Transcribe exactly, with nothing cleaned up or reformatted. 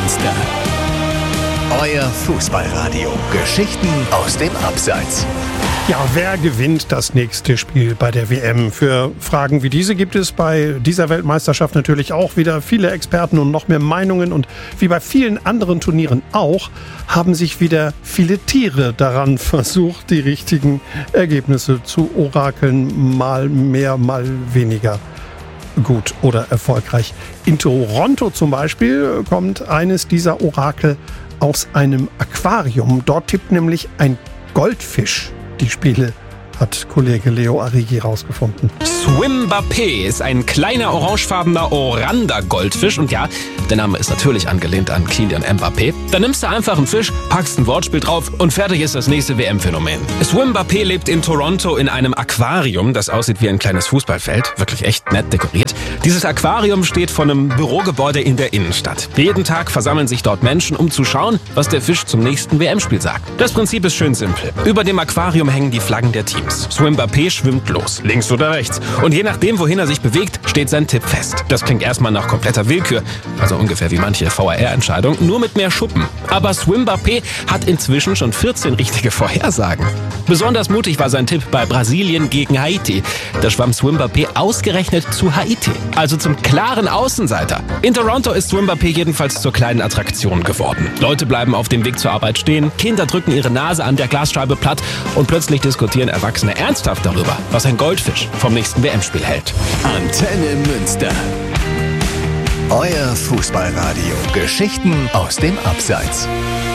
Münster. Euer Fußballradio. Geschichten aus dem Abseits. Ja, wer gewinnt das nächste Spiel bei der W M? Für Fragen wie diese gibt es bei dieser Weltmeisterschaft natürlich auch wieder viele Experten und noch mehr Meinungen. Und wie bei vielen anderen Turnieren auch, haben sich wieder viele Tiere daran versucht, die richtigen Ergebnisse zu orakeln. Mal mehr, mal weniger gut oder erfolgreich. In Toronto zum Beispiel kommt eines dieser Orakel aus einem Aquarium. Dort tippt nämlich ein Goldfisch die Spiele, hat Kollege Leo Arrighi rausgefunden. Swimbappé ist ein kleiner orangefarbener Oranda-Goldfisch. Und ja, der Name ist natürlich angelehnt an Kylian Mbappé. Da nimmst du einfach einen Fisch, packst ein Wortspiel drauf und fertig ist das nächste W M-Phänomen. Swimbappé lebt in Toronto in einem Aquarium, das aussieht wie ein kleines Fußballfeld. Wirklich echt nett dekoriert. Dieses Aquarium steht vor einem Bürogebäude in der Innenstadt. Jeden Tag versammeln sich dort Menschen, um zu schauen, was der Fisch zum nächsten W M-Spiel sagt. Das Prinzip ist schön simpel. Über dem Aquarium hängen die Flaggen der Teams. Swimbappé schwimmt los, links oder rechts. Und je nachdem, wohin er sich bewegt, steht sein Tipp fest. Das klingt erstmal nach kompletter Willkür, also ungefähr wie manche V R R-Entscheidung, nur mit mehr Schuppen. Aber Swimbappé hat inzwischen schon vierzehn richtige Vorhersagen. Besonders mutig war sein Tipp bei Brasilien gegen Haiti. Da schwamm Swimbappé ausgerechnet zu Haiti, also zum klaren Außenseiter. In Toronto ist Swimbappé jedenfalls zur kleinen Attraktion geworden. Leute bleiben auf dem Weg zur Arbeit stehen, Kinder drücken ihre Nase an der Glasscheibe platt und plötzlich diskutieren Erwachsene ernsthaft darüber, was ein Goldfisch vom nächsten W M-Spiel hält. Antenne Münster. Euer Fußballradio. Geschichten aus dem Abseits.